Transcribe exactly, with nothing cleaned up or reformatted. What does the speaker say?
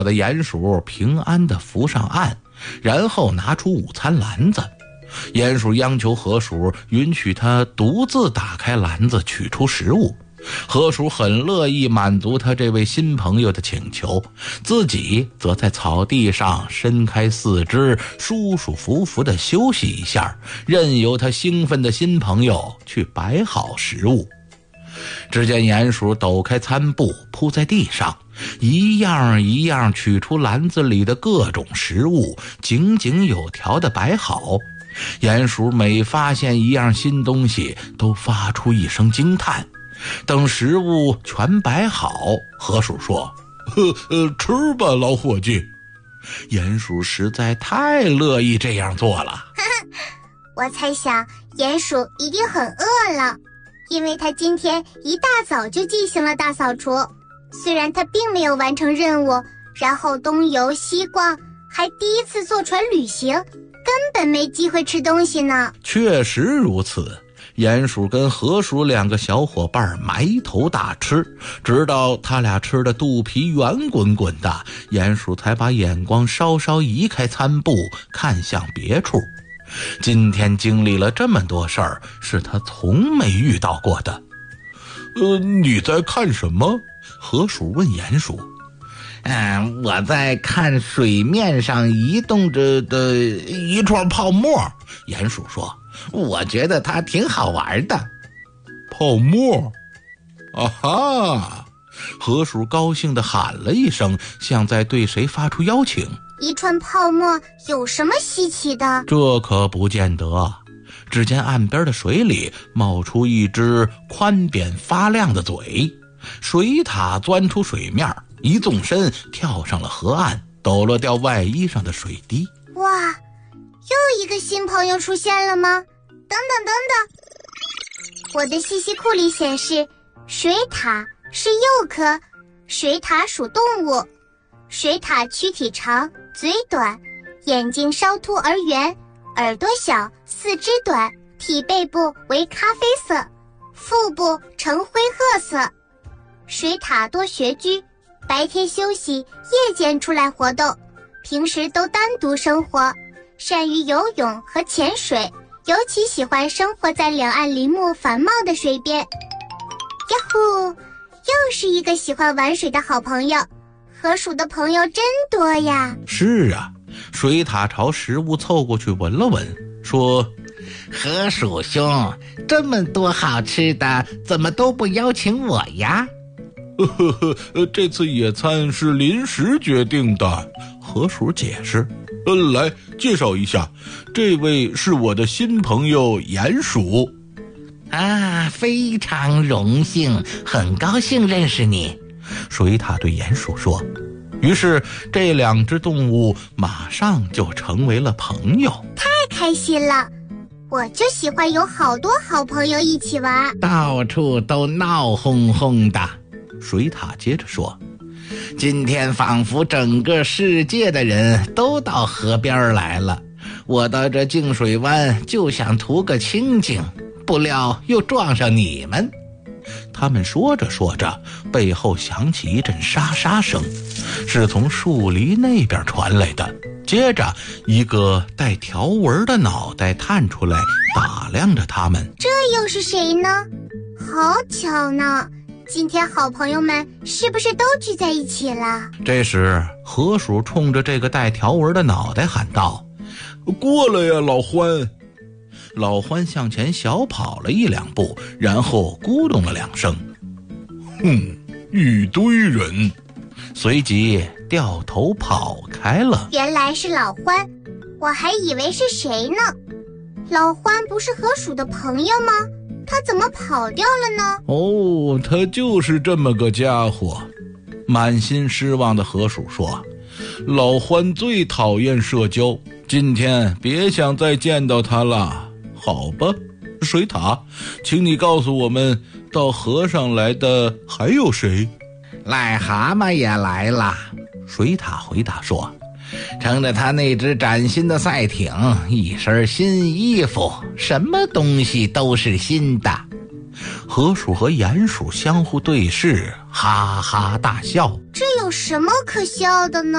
的鼹鼠平安地浮上岸，然后拿出午餐篮子。鼹鼠央求河鼠允许他独自打开篮子取出食物，河鼠很乐意满足他这位新朋友的请求，自己则在草地上伸开四肢，舒舒服服地休息一下，任由他兴奋的新朋友去摆好食物。只见鼹鼠抖开餐布铺在地上，一样一样取出篮子里的各种食物，井井有条地摆好。鼹鼠每发现一样新东西，都发出一声惊叹。等食物全摆好，河鼠说：呵呃，吃吧，老伙计。鼹鼠实在太乐意这样做了。 我猜想鼹鼠一定很饿了，因为他今天一大早就进行了大扫除。虽然他并没有完成任务，然后东游西逛，还第一次坐船旅行，根本没机会吃东西呢。 确实如此，鼹鼠跟河鼠两个小伙伴埋头大吃，直到他俩吃的肚皮圆滚滚的，鼹鼠才把眼光稍稍移开餐布，看向别处。今天经历了这么多事儿，是他从没遇到过的。呃，你在看什么？河鼠问鼹鼠。嗯，我在看水面上移动着的一串泡沫。鼹鼠说，我觉得它挺好玩的。泡沫？啊哈！河鼠高兴地喊了一声，像在对谁发出邀请。 一串泡沫有什么稀奇的？ 这可不见得。只见岸边的水里冒出一只宽扁发亮的嘴，水獭钻出水面，一纵身跳上了河岸，抖落掉外衣上的水滴。 哇，又一个新朋友出现了吗？等等等等，我的信息库里显示，水獭是鼬科，水獭属动物。水獭躯体长，嘴短，眼睛稍凸而圆，耳朵小，四肢短，体背部为咖啡色，腹部呈灰褐色。水獭多穴居，白天休息，夜间出来活动，平时都单独生活，善于游泳和潜水，尤其喜欢生活在两岸林木繁茂的水边。呀呼，又是一个喜欢玩水的好朋友。河鼠的朋友真多呀。 是啊，水獭朝食物凑过去闻了闻，说，河鼠兄，这么多好吃的，怎么都不邀请我呀？呵呵呵，这次野餐是临时决定的。河鼠解释。呃，来介绍一下，这位是我的新朋友鼹鼠。啊，非常荣幸，很高兴认识你。水獭对鼹鼠说。于是这两只动物马上就成为了朋友。 太开心了，我就喜欢有好多好朋友一起玩， 到处都闹哄哄的。水獭接着说，今天仿佛整个世界的人都到河边来了，我到这净水湾就想图个清静，不料又撞上你们。他们说着说着，背后响起一阵沙沙声，是从树篱那边传来的。接着一个带条纹的脑袋探出来，打量着他们。 这又是谁呢？好巧呢，今天好朋友们是不是都聚在一起了？ 这时河鼠冲着这个带条纹的脑袋喊道，过来呀，老欢。老欢向前小跑了一两步，然后咕咚了两声，哼，一堆人，随即掉头跑开了。 原来是老欢，我还以为是谁呢。老欢不是河鼠的朋友吗？他怎么跑掉了呢？ 哦，他就是这么个家伙。满心失望的河鼠说，老欢最讨厌社交，今天别想再见到他了。好吧，水獭，请你告诉我们，到河上来的还有谁？癞蛤蟆也来了。水獭回答说，乘着他那只崭新的赛艇，一身新衣服，什么东西都是新的。河鼠和鼹鼠相互对视，哈哈大笑。 这有什么可笑的呢？